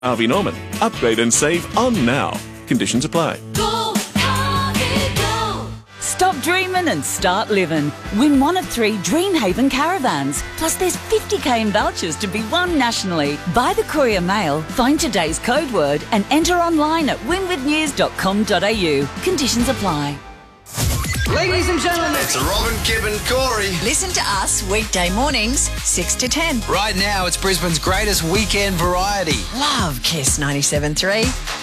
Harvey Norman. Upgrade and save on now. Conditions apply. Go, Harvey, go! Stop dreaming and start living. Win one of 3 Dreamhaven caravans. Plus there's 50k in vouchers to be won nationally. Buy the Courier Mail, find today's code word and enter online at winwithnews.com.au. Conditions apply. Ladies and gentlemen, It's Robin, Kib and Corey. Listen to us weekday mornings, 6 to 10. Right now, it's Brisbane's greatest weekend variety. Love Kiss 97.3.